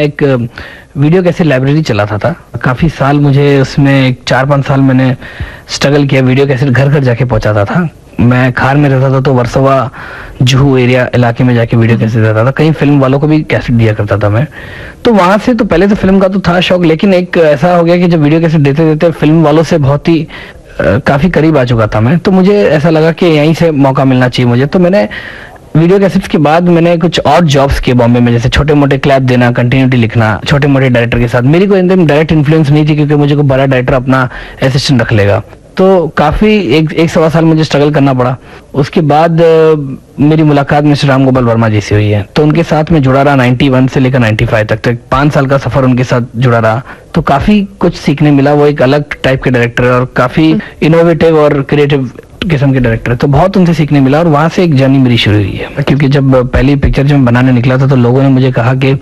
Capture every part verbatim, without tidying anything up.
एक वीडियो कैसे लाइब्रेरी चलाता था। काफ़ी साल मुझे उसमें चार पाँच साल मैंने स्ट्रगल किया। वीडियो कैसेट घर घर जाके पहुंचाता था। मैं खार में रहता था तो वर्सोवा जुहू एरिया इलाके में जाके वीडियो कैसेट देता था। कई फिल्म वालों को भी कैसेट दिया करता था मैं। तो वहां से तो पहले तो फिल्म का तो था शौक, लेकिन एक ऐसा हो गया कि जब वीडियो कैसेट देते देते फिल्म वालों से बहुत ही काफ़ी करीब आ चुका था मैं। तो मुझे ऐसा लगा कि यहीं से मौका मिलना चाहिए मुझे। तो मैंने वीडियो कैसेट्स के बाद मैंने कुछ और जॉब्स किए बॉम्बे में, जैसे छोटे मोटे क्लैप देना, कंटिन्यूटी लिखना छोटे मोटे डायरेक्टर के साथ। मेरी कोई एकदम डायरेक्ट इन्फ्लुएंस नहीं थी क्योंकि मुझे कोई बड़ा डायरेक्टर अपना असिस्टेंट रख लेगा। तो काफ़ी एक एक सवा साल मुझे स्ट्रगल करना पड़ा। उसके बाद आ, मेरी मुलाकात मिस्टर राम गोपाल वर्मा जी से हुई है। तो उनके साथ मैं जुड़ा रहा इक्यानवे से लेकर पचानवे तक तक पाँच साल का सफ़र उनके साथ जुड़ा रहा। तो काफ़ी कुछ सीखने मिला। वो एक अलग टाइप के डायरेक्टर है और काफ़ी इनोवेटिव और क्रिएटिव किस्म के डायरेक्टर है। तो बहुत उनसे सीखने मिला और वहाँ से एक जर्नी मेरी शुरू हुई है। क्योंकि जब पहली पिक्चर जब मैं बनाने निकला था तो लोगों ने मुझे कहा कि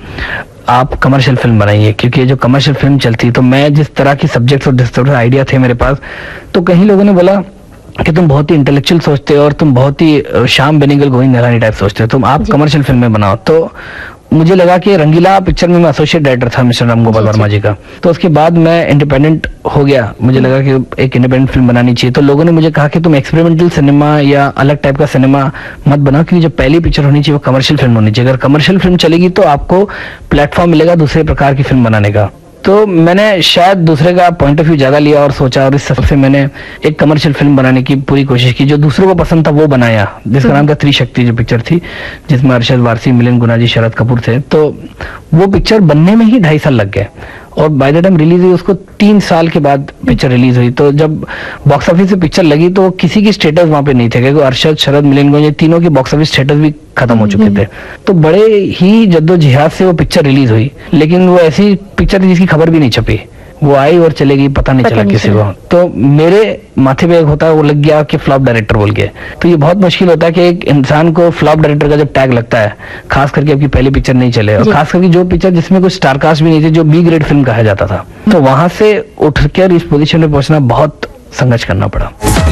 आप कमर्शियल फिल्म बनाइए, क्योंकि जो कमर्शियल फिल्म चलती तो मैं जिस तरह की सब्जेक्ट्स और जिस तरह आइडिया थे मेरे पास, तो कहीं लोगों ने बोला कि तुम बहुत ही इंटेलेक्चुअल सोचते हो और तुम बहुत ही श्याम बेनेगल गोविंद निहलानी टाइप सोचते हो, तुम आप कमर्शियल फिल्में बनाओ। तो मुझे लगा कि रंगीला पिक्चर में मैं एसोसिएट डायरेक्टर था मिस्टर राम गोपाल वर्मा जी का। तो उसके बाद मैं इंडिपेंडेंट हो गया। मुझे लगा कि एक इंडिपेंडेंट फिल्म बनानी चाहिए। तो लोगों ने मुझे कहा कि तुम एक्सपेरिमेंटल सिनेमा या अलग टाइप का सिनेमा मत बनाओ, क्योंकि जो पहली पिक्चर होनी चाहिए वो कमर्शियल फिल्म होनी चाहिए। अगर कमर्शियल फिल्म चलेगी तो आपको प्लेटफॉर्म मिलेगा दूसरे प्रकार की फिल्म बनाने का। तो मैंने शायद दूसरे का पॉइंट ऑफ व्यू ज्यादा लिया और सोचा, और इस सबसे मैंने एक कमर्शियल फिल्म बनाने की पूरी कोशिश की। जो दूसरों को पसंद था वो बनाया, जिसका नाम था त्रिशक्ति जो पिक्चर थी, जिसमें अरशद वारसी, मिलिंद गुना जी, शरद कपूर थे। तो वो पिक्चर बनने में ही ढाई साल लग गए और बाय द टाइम रिलीज हुई उसको तीन साल के बाद पिक्चर रिलीज हुई। तो जब बॉक्स ऑफिस से पिक्चर लगी तो किसी की स्टेटस वहां पे नहीं थे, क्योंकि अरशद, शरद, मिलिंद गुना, ये तीनों की बॉक्स ऑफिस स्टेटस भी खत्म हो चुके थे। तो बड़े ही जद्दोजहद से वो पिक्चर रिलीज हुई, लेकिन वो ऐसी पिक्चर थी जिसकी खबर भी नहीं छपी। वो आई और चलेगी, पता नहीं चला किसी को। तो मेरे माथे पे एक होता है वो लग गया कि फ्लॉप डायरेक्टर बोल के। तो ये बहुत मुश्किल होता है कि एक इंसान को फ्लॉप डायरेक्टर का जब टैग लगता है, खास करके आपकी पहली पिक्चर नहीं चले, और खास करके जो पिक्चर जिसमें कुछ स्टारकास्ट भी नहीं थे, जो बी ग्रेड फिल्म कहा जाता था। तो वहां से उठकर इस पोजीशन में पहुंचना बहुत संघर्ष करना पड़ा।